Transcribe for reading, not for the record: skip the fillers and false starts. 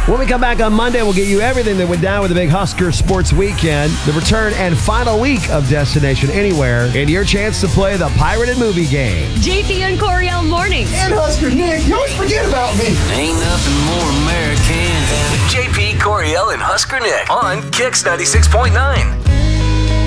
When we come back on Monday, we'll get you everything that went down with the big Husker Sports Weekend, the return and final week of Destination Anywhere, and your chance to play the pirated movie game. JP and Coriel mornings. And Husker Nick, you always forget about me. Ain't nothing more American than JP, Coriel, and Husker Nick on Kix 96.9.